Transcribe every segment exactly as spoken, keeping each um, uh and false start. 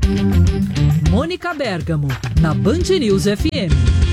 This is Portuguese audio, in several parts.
Mônica Bergamo, na Band News F M.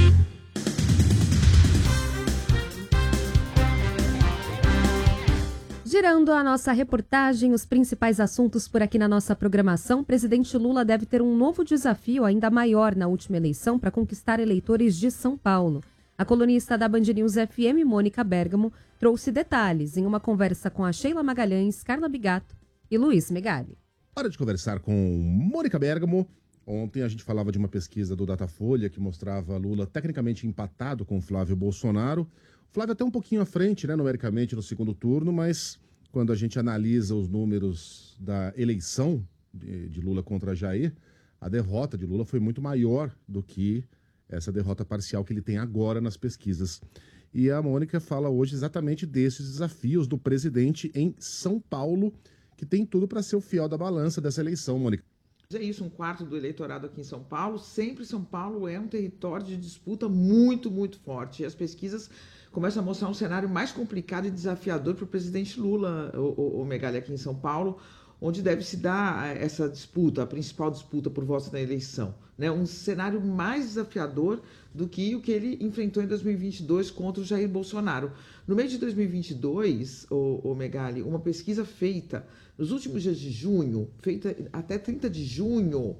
Girando a nossa reportagem, os principais assuntos por aqui na nossa programação, presidente Lula deve ter um novo desafio ainda maior na última eleição para conquistar eleitores de São Paulo. A colunista da Band News F M, Mônica Bergamo, trouxe detalhes em uma conversa com a Sheila Magalhães, Carla Bigato e Luiz Megali. Hora de conversar com Mônica Bergamo. Ontem a gente falava de uma pesquisa do Datafolha que mostrava Lula tecnicamente empatado com Flávio Bolsonaro. Flávio até um pouquinho à frente, né, numericamente, no segundo turno, mas quando a gente analisa os números da eleição de, de Lula contra Jair, a derrota de Lula foi muito maior do que essa derrota parcial que ele tem agora nas pesquisas. E a Mônica fala hoje exatamente desses desafios do presidente em São Paulo, que tem tudo para ser o fiel da balança dessa eleição, Mônica. É isso, um quarto do eleitorado aqui em São Paulo. Sempre São Paulo é um território de disputa muito, muito forte. E as pesquisas começam a mostrar um cenário mais complicado e desafiador para o presidente Lula, o, o, o Megali, aqui em São Paulo, onde deve se dar essa disputa, a principal disputa por votos na eleição. Né? Um cenário mais desafiador do que o que ele enfrentou em dois mil e vinte e dois contra o Jair Bolsonaro. No mês de dois mil e vinte e dois, o, o Megali, uma pesquisa feita nos últimos dias de junho, feita até trinta de junho uh,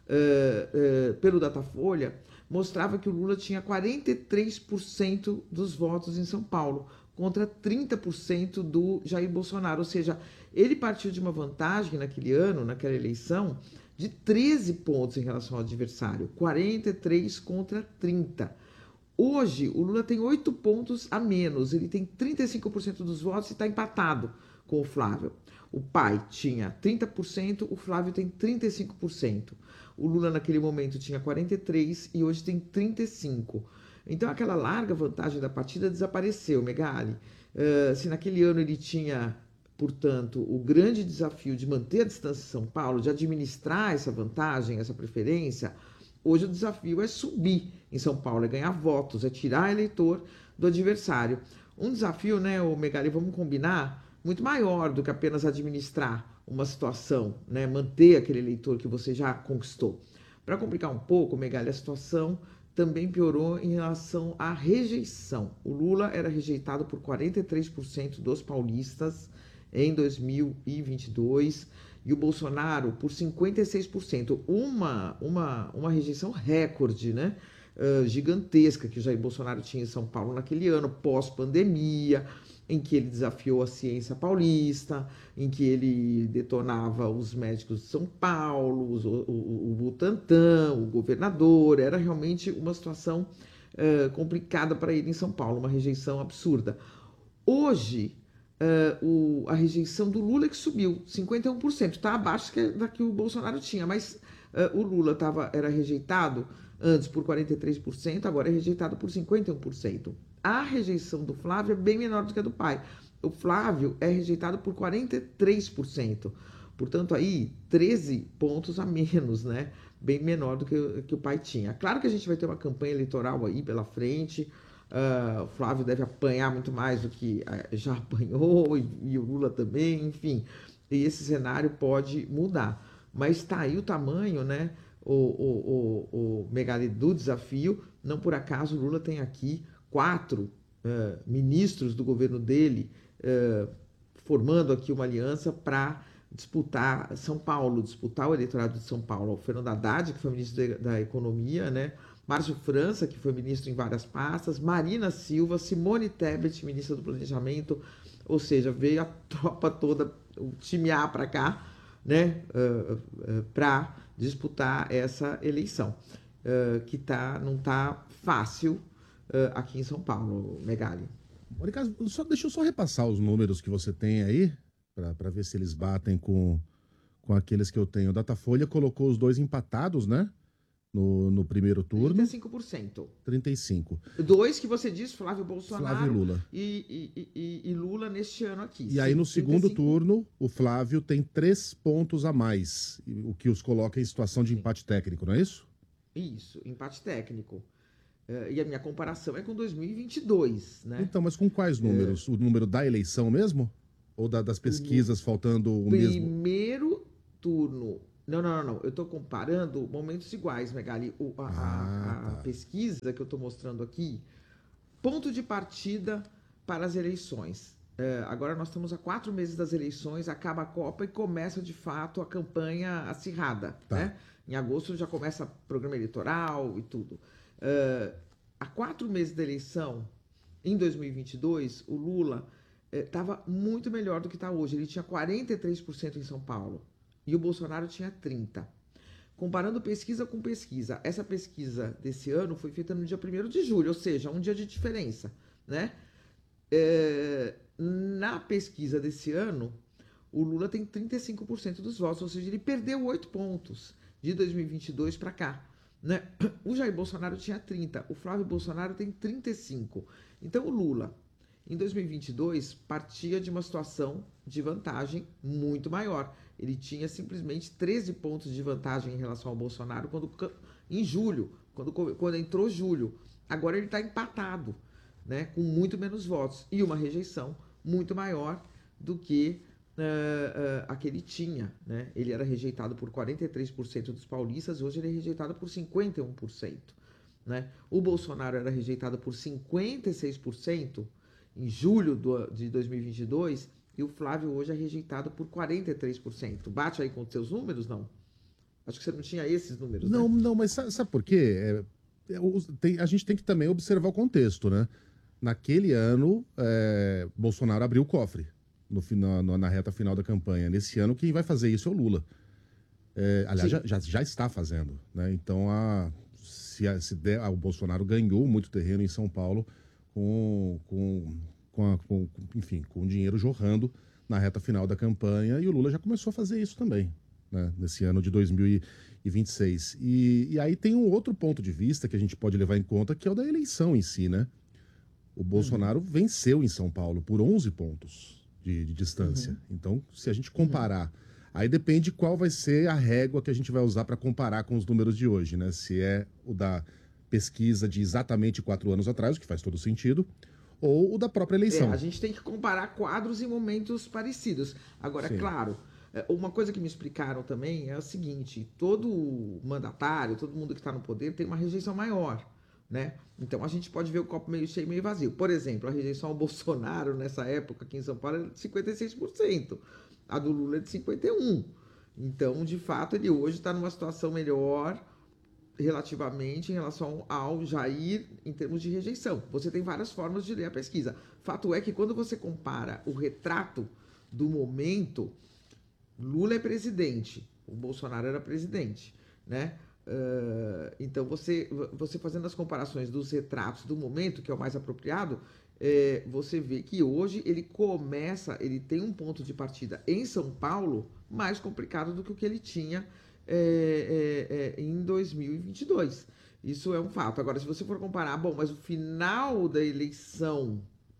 uh, pelo Datafolha, mostrava que o Lula tinha quarenta e três por cento dos votos em São Paulo, contra trinta por cento do Jair Bolsonaro. Ou seja, ele partiu de uma vantagem naquele ano, naquela eleição, de treze pontos em relação ao adversário, quarenta e três contra trinta. Hoje, o Lula tem oito pontos a menos, ele tem trinta e cinco por cento dos votos e está empatado com o Flávio. O pai tinha trinta por cento, o Flávio tem trinta e cinco por cento. O Lula naquele momento tinha quarenta e três por cento e hoje tem trinta e cinco por cento. Então aquela larga vantagem da partida desapareceu, Megali. Uh, se naquele ano ele tinha, portanto, o grande desafio de manter a distância de São Paulo, de administrar essa vantagem, essa preferência, hoje o desafio é subir em São Paulo, é ganhar votos, é tirar eleitor do adversário. Um desafio, né, o Megali, vamos combinar, muito maior do que apenas administrar uma situação, né, manter aquele eleitor que você já conquistou. Para complicar um pouco, Megali, a situação também piorou em relação à rejeição. O Lula era rejeitado por quarenta e três por cento dos paulistas em dois mil e vinte e dois e o Bolsonaro por cinquenta e seis por cento. Uma, uma, uma rejeição recorde, né? Uh, gigantesca que o Jair Bolsonaro tinha em São Paulo naquele ano, pós-pandemia, em que ele desafiou a ciência paulista, em que ele detonava os médicos de São Paulo, os, o, o, o Butantan, o governador. Era realmente uma situação uh, complicada para ele em São Paulo, uma rejeição absurda. Hoje, uh, o, a rejeição do Lula é que subiu, cinquenta e um por cento, está abaixo que, da que o Bolsonaro tinha, mas uh, o Lula tava, era rejeitado antes por quarenta e três por cento, agora é rejeitado por cinquenta e um por cento. A rejeição do Flávio é bem menor do que a do pai. O Flávio é rejeitado por quarenta e três por cento. Portanto, aí, treze pontos a menos, né? Bem menor do que, que o pai tinha. Claro que a gente vai ter uma campanha eleitoral aí pela frente. Uh, o Flávio deve apanhar muito mais do que uh, já apanhou, e, e o Lula também, enfim. E esse cenário pode mudar. Mas está aí o tamanho, né? O, o, o, o Megali do desafio. Não por acaso o Lula tem aqui quatro uh, ministros do governo dele uh, formando aqui uma aliança para disputar São Paulo, disputar o eleitorado de São Paulo. O Fernando Haddad, que foi ministro de, da Economia, né? Márcio França, que foi ministro em várias pastas, Marina Silva, Simone Tebet, ministra do Planejamento, ou seja, veio a tropa toda, o time A para cá, né? Uh, uh, para disputar essa eleição, uh, que tá, não está fácil uh, aqui em São Paulo, Megali. Mônica, só, deixa eu só repassar os números que você tem aí, para ver se eles batem com, com aqueles que eu tenho. O Datafolha colocou os dois empatados, né? No, no primeiro turno. trinta e cinco por cento. trinta e cinco por cento. Dois que você disse, Flávio Bolsonaro Flávio e Lula. E, e, e, e Lula neste ano aqui. E aí no segundo trinta e cinco... turno, o Flávio tem três pontos a mais, o que os coloca em situação de Sim. empate técnico, não é isso? Isso, empate técnico. Uh, e a minha comparação é com dois mil e vinte e dois, né? Então, mas com quais números? É... O número da eleição mesmo? Ou da, das pesquisas, o faltando o primeiro mesmo? Primeiro turno Não, não, não, não. Eu estou comparando momentos iguais, Megali. O, a, Ah, a- a tá. pesquisa que eu estou mostrando aqui, ponto de partida para as eleições. É, agora nós estamos a quatro meses das eleições, acaba a Copa e começa de fato a campanha acirrada. Tá. Né? Em agosto já começa programa eleitoral e tudo. É, há quatro meses da eleição, em dois mil e vinte e dois, o Lula estava muito melhor do que está hoje. Ele tinha quarenta e três por cento em São Paulo e o Bolsonaro tinha trinta por cento. Comparando pesquisa com pesquisa, essa pesquisa desse ano foi feita no dia primeiro de julho, ou seja, um dia de diferença, né? É, na pesquisa desse ano, o Lula tem trinta e cinco por cento dos votos, ou seja, ele perdeu oito pontos de dois mil e vinte e dois para cá, né? O Jair Bolsonaro tinha trinta, o Flávio Bolsonaro tem trinta e cinco. Então o Lula, em dois mil e vinte e dois, partia de uma situação de vantagem muito maior. Ele tinha simplesmente treze pontos de vantagem em relação ao Bolsonaro quando, em julho, quando, quando entrou julho. Agora ele está empatado, né, com muito menos votos e uma rejeição muito maior do que uh, uh, a que ele tinha. Né? Ele era rejeitado por quarenta e três por cento dos paulistas, hoje ele é rejeitado por cinquenta e um por cento. Né? O Bolsonaro era rejeitado por cinquenta e seis por cento em julho do, de dois mil e vinte e dois, e o Flávio hoje é rejeitado por quarenta e três por cento. Bate aí com os seus números, não? Acho que você não tinha esses números, Não, né? não, mas sabe, sabe por quê? É, é, os- tem- a gente tem que também observar o contexto, né? Naquele ano, é, Bolsonaro abriu o cofre no, fina- na, na reta final da campanha. Nesse ano, quem vai fazer isso é o Lula. É, aliás, já, Sim. já, já está fazendo, né? Então, a, se, a- se der, a- o Bolsonaro ganhou muito terreno em São Paulo com, com, com, a- com- com- enfim, com dinheiro jorrando na reta final da campanha, e o Lula já começou a fazer isso também, né? Nesse ano de dois mil e vinte e seis. E, e aí tem um outro ponto de vista que a gente pode levar em conta, que é o da eleição em si, né? O Bolsonaro Uhum. venceu em São Paulo por onze pontos de, de distância. Uhum. Então, se a gente comparar, aí depende qual vai ser a régua que a gente vai usar para comparar com os números de hoje, né? Se é o da pesquisa de exatamente quatro anos atrás, o que faz todo sentido, ou o da própria É, eleição. a gente tem que comparar quadros em momentos parecidos. Agora, Sim. claro, é, uma coisa que me explicaram também é o seguinte: todo mandatário, todo mundo que está no poder tem uma rejeição maior, né? Então a gente pode ver o copo meio cheio, meio vazio. Por exemplo, a rejeição ao Bolsonaro nessa época aqui em São Paulo era de cinquenta e seis por cento, a do Lula é de cinquenta e um por cento. Então, de fato, ele hoje está numa situação melhor relativamente em relação ao Jair em termos de rejeição. Você tem várias formas de ler a pesquisa. Fato é que quando você compara o retrato do momento, Lula é presidente, o Bolsonaro era presidente, né? Uh, então você, você fazendo as comparações dos retratos do momento, que é o mais apropriado, é, você vê que hoje ele começa, ele tem um ponto de partida em São Paulo mais complicado do que o que ele tinha é, é, é, em dois mil e vinte e dois. Isso é um fato. Agora, se você for comparar, bom, mas o final da eleição,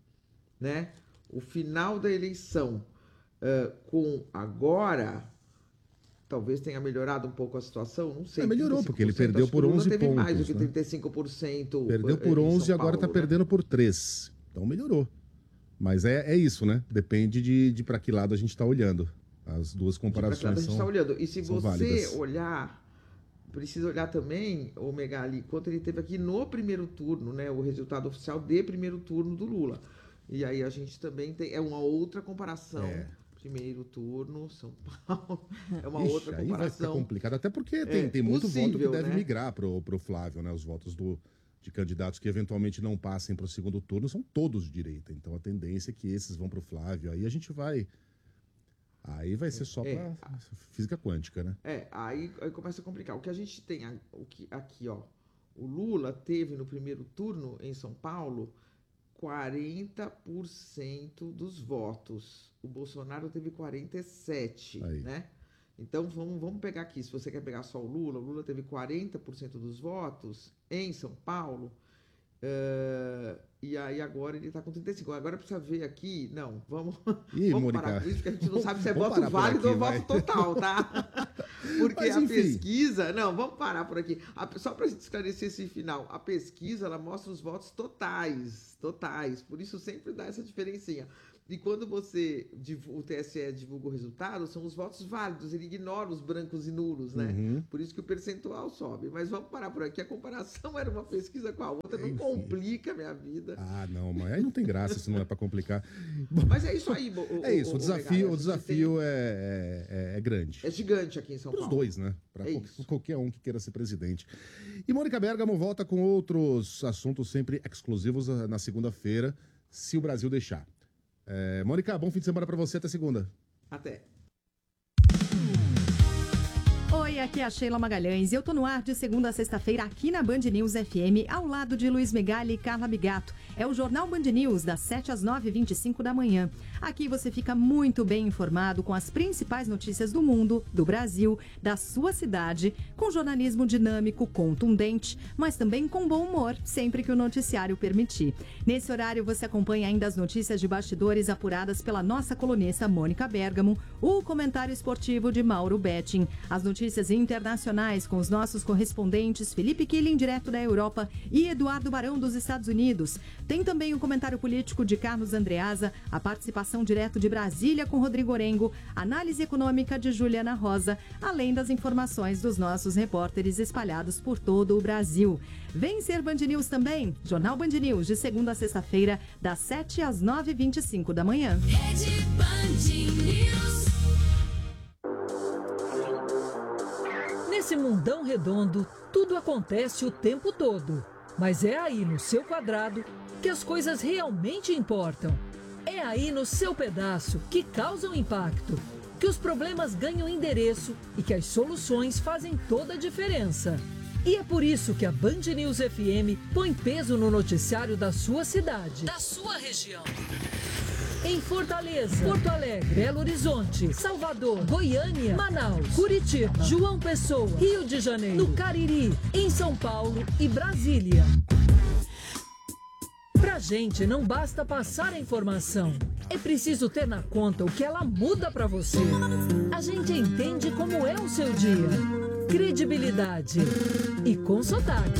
né? O final da eleição uh, com agora, talvez tenha melhorado um pouco a situação, não sei. É, melhorou, porque ele trinta e cinco por cento. perdeu Acho que por o Lula onze teve mais do pontos, que né? trinta e cinco por cento. Perdeu por em onze e São agora está Paulo, né? perdendo por três. Então melhorou. Mas é, é isso, né? Depende de, de para que lado a gente está olhando. As duas Pra que lado comparações a gente está são... olhando. E se são você válidas. olhar, precisa olhar também, o Megali, quanto ele teve aqui no primeiro turno, né? O resultado oficial de primeiro turno do Lula. E aí a gente também tem, é uma outra comparação. É. Primeiro turno, São Paulo, é uma Ixi, outra aí vai ficar comparação. complicado, até porque tem, É, tem muito voto que possível, deve né? migrar pro, pro Flávio, né? Os votos do, de candidatos que eventualmente não passem para o segundo turno são todos de direita. Então a tendência é que esses vão pro Flávio. Aí a gente vai... Aí vai ser só É. para física quântica, né? É, aí, aí começa a complicar. O que a gente tem a- o que, aqui, ó. O Lula teve no primeiro turno em São Paulo quarenta por cento dos votos. O Bolsonaro teve quarenta e sete por cento, Aí. né? Então vamos, vamos pegar aqui. Se você quer pegar só o Lula, o Lula teve quarenta por cento dos votos em São Paulo. eh, e aí agora ele tá com trinta e cinco por cento. Agora precisa ver aqui. Não, vamos, Ih, vamos Mônica. parar com isso, porque a gente não sabe se é Vamos voto parar por válido aqui, ou vai. voto total, tá? Porque Mas, a enfim. pesquisa. Não, vamos parar por aqui. A- só para esclarecer esse final, a pesquisa ela mostra os votos totais. Totais. Por isso sempre dá essa diferencinha. E quando você, o T S E divulga o resultado, são os votos válidos, ele ignora os brancos e nulos, né? Uhum. Por isso que o percentual sobe. Mas vamos parar por aqui. A comparação era uma pesquisa com a outra, não Enfim. complica a minha vida. Ah, não, mas aí não tem graça se não é para complicar. Mas é isso aí, o, É isso, o, o desafio, o, o desafio tem... é, é, é grande. É gigante aqui em São Pros Paulo. Os dois, né? Para é qualquer um que queira ser presidente. E Mônica Bergamo volta com outros assuntos sempre exclusivos na segunda-feira, se o Brasil deixar. É, Mônica, bom fim de semana para você, até segunda. Até. Oi, aqui é a Sheila Magalhães e eu tô no ar de segunda a sexta-feira aqui na Band News F M, ao lado de Luiz Megali e Carla Bigato. É o Jornal Band News, das sete às nove e vinte e cinco da manhã. Aqui você fica muito bem informado com as principais notícias do mundo, do Brasil, da sua cidade, com jornalismo dinâmico, contundente, mas também com bom humor, sempre que o noticiário permitir. Nesse horário você acompanha ainda as notícias de bastidores apuradas pela nossa colunista Mônica Bergamo, o comentário esportivo de Mauro Betting, as notícias internacionais com os nossos correspondentes Felipe Killing, direto da Europa, e Eduardo Barão, dos Estados Unidos. Tem também o comentário político de Carlos Andreasa, a participação direto de Brasília com Rodrigo Orengo, análise econômica de Juliana Rosa, além das informações dos nossos repórteres espalhados por todo o Brasil. Vem ser Band News também, Jornal Band News, de segunda a sexta-feira, das sete às nove e vinte e cinco da manhã. Rede Band News. Nesse mundão redondo, tudo acontece o tempo todo. Mas é aí no seu quadrado que as coisas realmente importam. É aí no seu pedaço que causam impacto, que os problemas ganham endereço e que as soluções fazem toda a diferença. E é por isso que a Band News F M põe peso no noticiário da sua cidade, da sua região. Em Fortaleza, Porto Alegre, Belo Horizonte, Salvador, Goiânia, Manaus, Curitiba, João Pessoa, Rio de Janeiro, no Cariri, em São Paulo e Brasília. Pra gente não basta passar a informação, é preciso ter na conta o que ela muda pra você. A gente entende como é o seu dia. Credibilidade e com sotaque.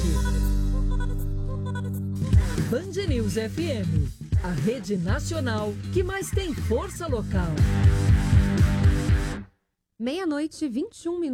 Band News F M, a rede nacional que mais tem força local. Meia-noite, vinte e um minutos.